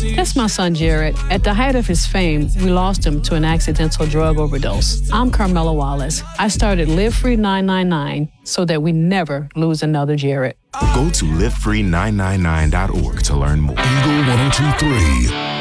That's my son, Jared. At the height of his fame, we lost him to an accidental drug overdose. I'm Carmela Wallace. I started Live Free 999 so that we never lose another Jared. Go to livefree999.org to learn more. Eagle 102.3.